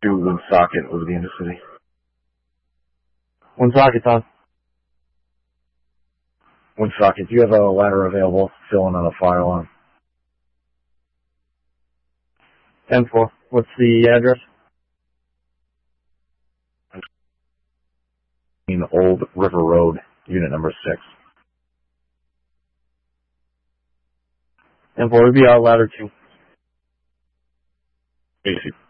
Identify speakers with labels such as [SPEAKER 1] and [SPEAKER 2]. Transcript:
[SPEAKER 1] to Woonsocket over the Intercity.
[SPEAKER 2] Woonsocket, Tom.
[SPEAKER 1] Woonsocket, do you have a ladder available? Filling on a fire alarm.
[SPEAKER 2] 10-4. What's the address?
[SPEAKER 1] In Old River Road, unit number 6.
[SPEAKER 2] 10-4 would be our ladder 2.
[SPEAKER 1] Basic.